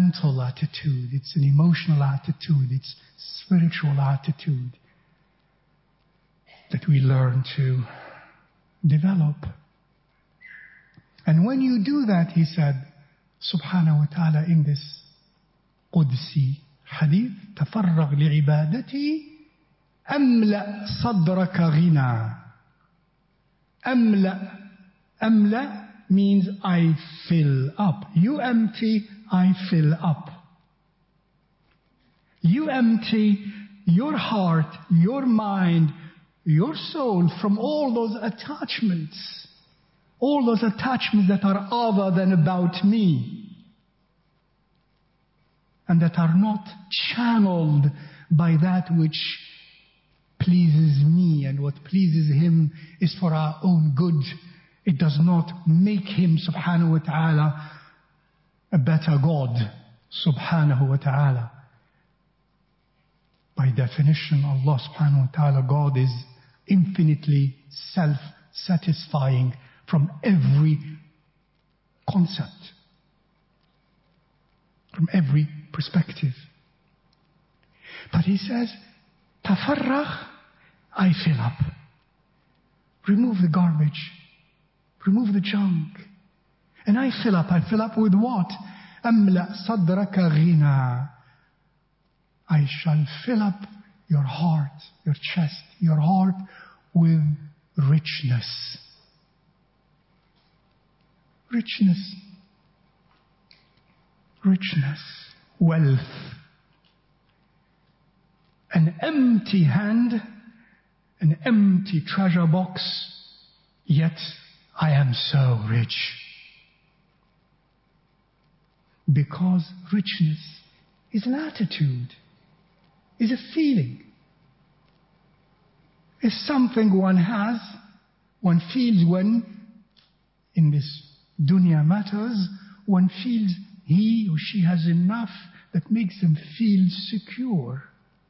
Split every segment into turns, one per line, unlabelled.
mental attitude, it's an emotional attitude, it's spiritual attitude that we learn to develop. And when you do that, he said, subhanahu wa ta'ala, in this Qudsi hadith, تفرغ لعبادتي أملأ صدرك غنى. أملأ means I fill up. You empty, I fill up. You empty your heart, your mind, your soul from all those attachments. All those attachments that are other than about me. And that are not channeled by that which pleases me. And what pleases him is for our own good. It does not make him, subhanahu wa ta'ala, a better God, subhanahu wa ta'ala. By definition, Allah subhanahu wa ta'ala, God, is infinitely self-satisfying from every concept, from every perspective. But he says, tafarragh, I fill up. Remove the garbage. Remove the junk. And I fill up. I fill up with what? أَمْلَأْ صَدْرَكَ غِنَى. I shall fill up your heart, your chest, your heart with richness. Richness. Richness. Wealth. An empty hand, an empty treasure box, yet I am so rich. Because richness is an attitude, is a feeling. It's something one has, one feels when, in this dunya matters, one feels he or she has enough that makes them feel secure.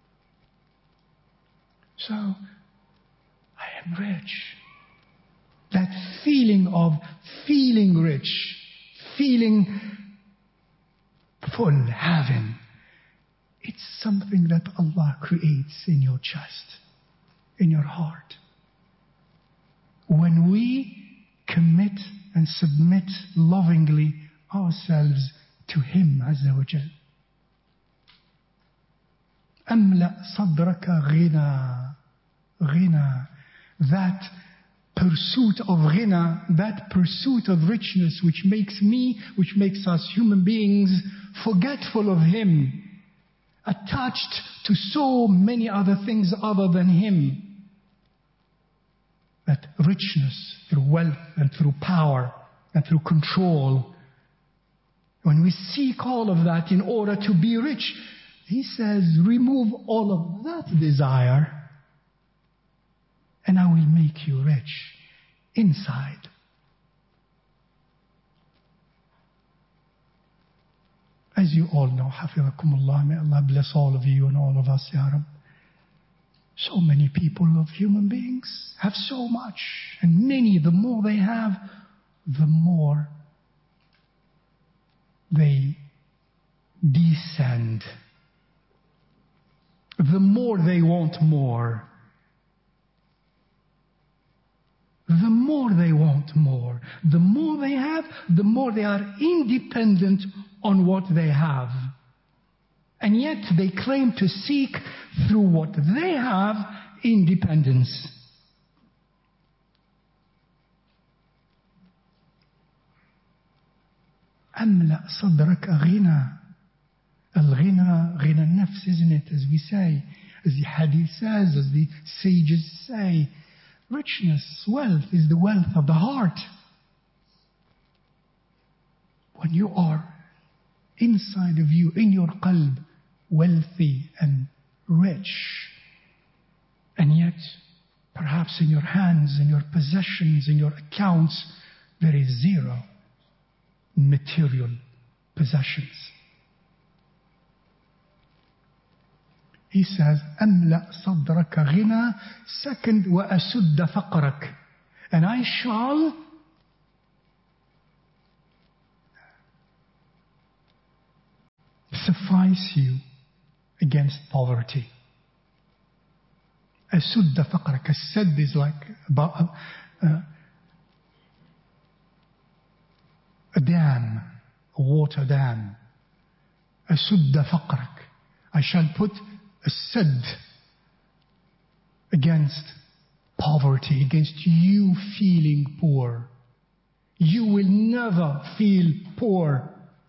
So, I am rich. That feeling of feeling rich, feeling full, having, it's something that Allah creates in your chest, in your heart. When we commit and submit lovingly ourselves to Him Azza wa Jal. أملأ صدرك غنى. Ghina, that pursuit of ghina, that pursuit of richness which makes us human beings forgetful of Him, attached to so many other things other than Him. That richness through wealth and through power and through control. When we seek all of that in order to be rich, He says, remove all of that desire and I will make you rich inside. As you all know, Hafizakumullah, may Allah bless all of you and all of us, Ya Rab. So many people of human beings have so much, and many, the more they have, the more they descend. The more they want more. The more they want more. The more they have, the more they are independent on what they have. And yet they claim to seek through what they have independence. أملأ صدرك غنى. الغنى غنى النفس, isn't it? As we say, as the hadith says, as the sages say, richness, wealth is the wealth of the heart. When you are inside of you, in your qalb, wealthy and rich, and yet perhaps in your hands, in your possessions, in your accounts, there is zero material possessions. He says, أملأ صدرك غنى. Second, وأسد فقرك. And I shall suffice you against poverty. أسد فقرك. As-sadd is like a dam, a water dam. أسد فقرك. I shall put a sadd against poverty, against you feeling poor. You will never feel poor.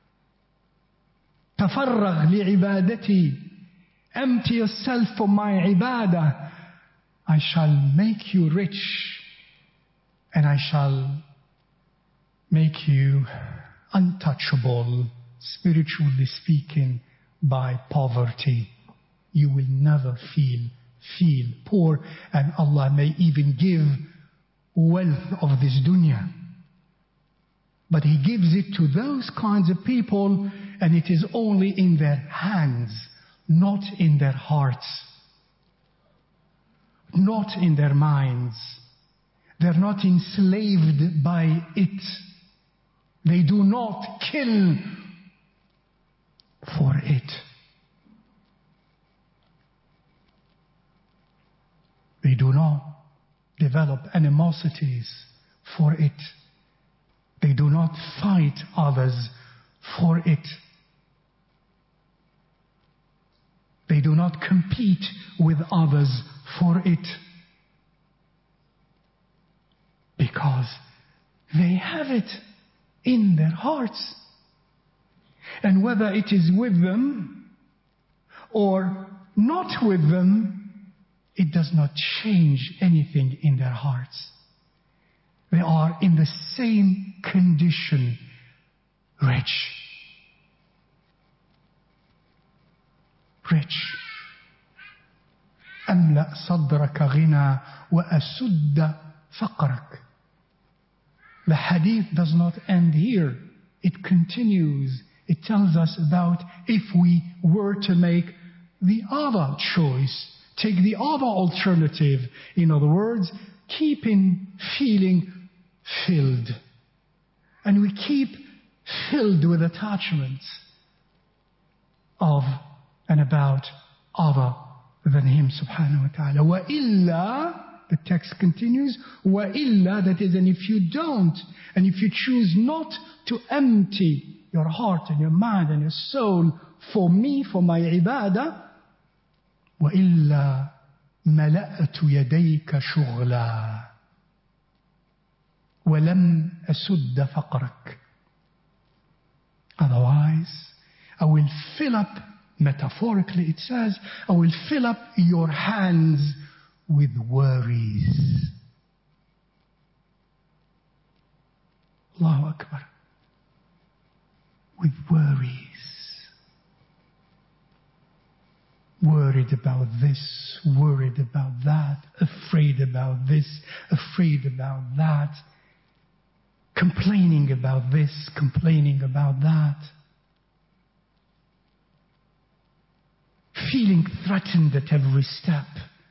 تفرغ لعبادتي. Empty yourself for my ibadah. I shall make you rich, and I shall make you untouchable, spiritually speaking, by poverty. You will never feel poor, and Allah may even give wealth of this dunya. But He gives it to those kinds of people, and it is only in their hands, not in their hearts, not in their minds. They're not enslaved by it. They do not kill for it. They do not develop animosities for it. They do not fight others for it. They do not compete with others for it. Because they have it in their hearts. And whether it is with them or not with them, it does not change anything in their hearts. They are in the same condition, rich. Rich. أملأ صدرك غنى وأسد فقرك. The hadith does not end here. It continues. It tells us about if we were to make the other choice, take the other alternative. In other words, keeping feeling filled. And we keep filled with attachments of and about other than Him subhanahu wa ta'ala. وَإِلَّا, the text continues, وَإِلَّا, that is, and if you don't, and if you choose not to empty your heart and your mind and your soul for me, for my ibadah, وَإِلَّا مَلَأْتُ يَدَيْكَ شُغْلًا وَلَمْ أَسُدَّ فَقْرَكَ. Otherwise, I will fill up, metaphorically it says, I will fill up your hands with worries. Allahu Akbar. With worries. Worried about this, worried about that, afraid about this, afraid about that, complaining about this, complaining about that, feeling threatened at every step,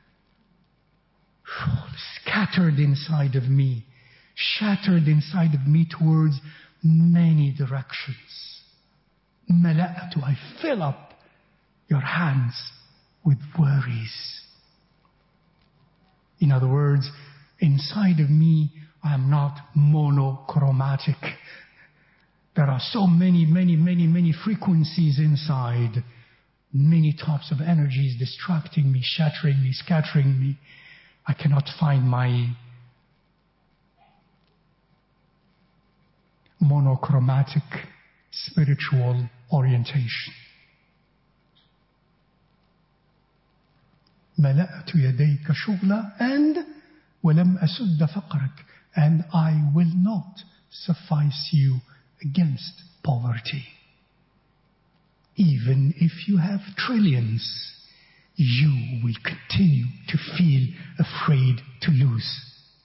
scattered inside of me, shattered inside of me towards many directions. Mala'atu, I fill up your hands with worries. In other words, inside of me, I am not monochromatic. There are so many frequencies inside, many types of energies distracting me, shattering me, scattering me. I cannot find my monochromatic spiritual orientation. ملأت يديك شغلا and ولم أسد فقرك, and I will not suffice you against poverty. Even if you have trillions, you will continue to feel afraid to lose.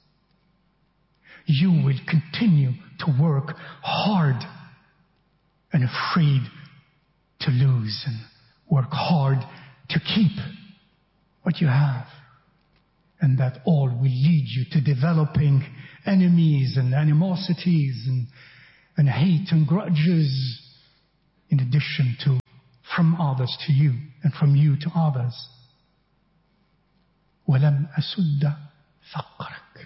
You will continue to work hard and afraid to lose, and work hard to keep what you have. And that all will lead you to developing enemies and animosities and hate and grudges, in addition to from others to you and from you to others. وَلَمْ أَسُدَّ ثَقَّرَكَ.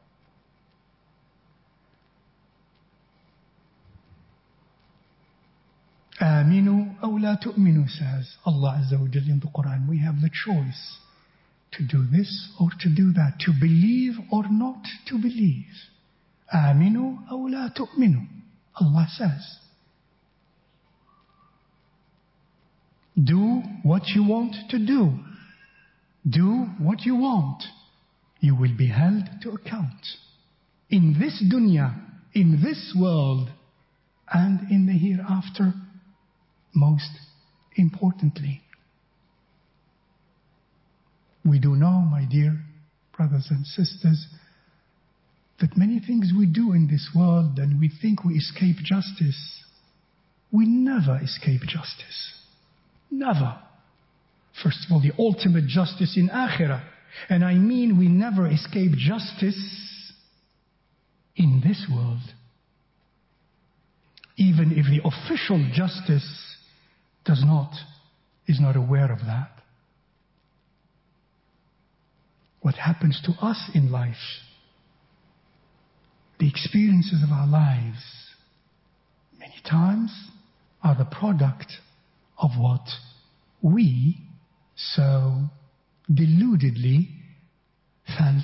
آمِنُوا أَوْ لَا تُؤْمِنُوا, says Allah Azza wa Jalla in the Quran. We have the choice to do this or to do that, to believe or not to believe. آمِنُوا أَوْ لَا تُؤْمِنُوا, Allah says. Do what you want to do. Do what you want. You will be held to account. In this dunya, in this world, and in the hereafter, most importantly. We do know, my dear brothers and sisters, that many things we do in this world and we think we escape justice, we never escape justice. Never. First of all, the ultimate justice in Akhirah. And I mean we never escape justice in this world. Even if the official justice is not aware of that. What happens to us in life, the experiences of our lives, many times are the product of what we so deludedly felt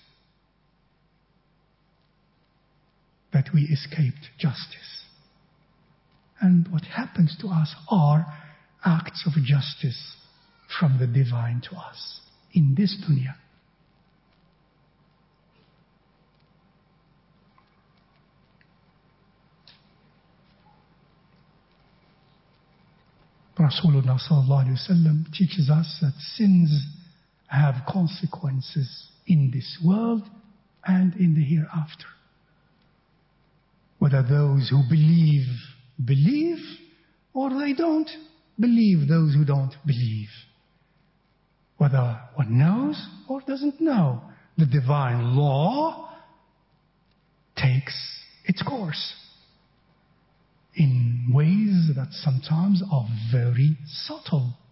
that we escaped justice. And what happens to us are acts of justice from the divine to us in this dunya. Rasulullah sallallahu alaihi wasallam teaches us that sins have consequences in this world and in the hereafter. Whether those who believe, or they don't believe, those who don't believe. Whether one knows or doesn't know, the divine law takes its course in ways that sometimes are very subtle.